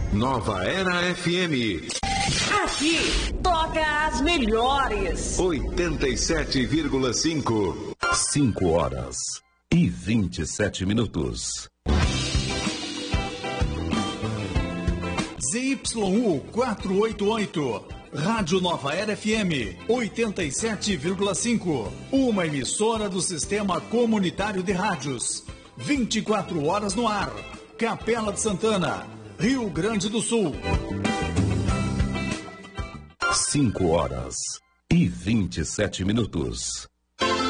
Nova Era FM. Aqui toca as melhores. 87,5. 5h27. ZYU 488, Rádio Nova Era FM 87,5, uma emissora do Sistema Comunitário de Rádios, 24 horas no ar, Capela de Santana, Rio Grande do Sul. 5h27.